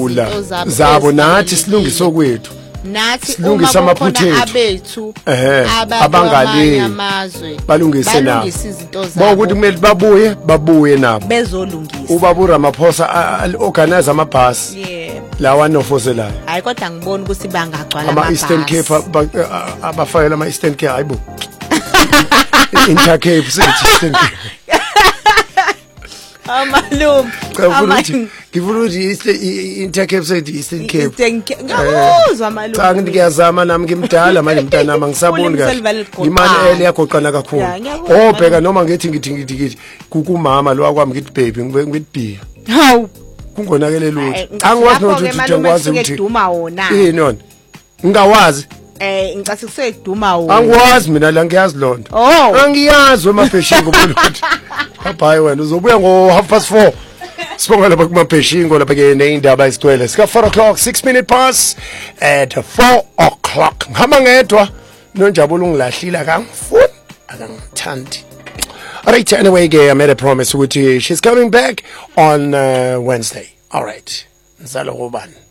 ukugula zabo nathi silungise kwethu nathi silungise amaphuthethu abethu abangale amazwe balungise nabo izinto zabo ukuthi kumele babuye nabo bezolungisa ubaba Ramaphosa organize amabhasi lawa nofoselayo hayi kodwa ngibona ukuthi bangagcwala ama Eastern Cape abafayela ama Eastern Cape hayibo Inter Cape sithi Eastern Cape amalum ngifuna ukuthi Inter Cape sithi Eastern Cape ngiyakuzwa amalum cha ngiyazama nami ngimdala manje mntana nami ngisaboni kahle imali ele yagoqana kakhulu obheka noma ngithi kukumama lo akwami ngithi baby ngithi hawu kungonakele lutho angikwazi nokuthi ngikwazi ukuthi duma wona yini yona ngawazi ngicathi kuseduma wona angikwazi mina la ngiyazi lonto angiyazi emabheshingo ukuthi hayi wena uzobuya ngo 4:30 sibonga lapha kumabheshingo lapha ke neindaba isigcwele sika 4:00 6 minutes past at 4:00 ngihamba ngedwa nonjabulo ungilahlile akangifuni akangithandi. Alright, anyway, I made a promise with you. She's coming back on Wednesday. Alright. Nzalo Roban.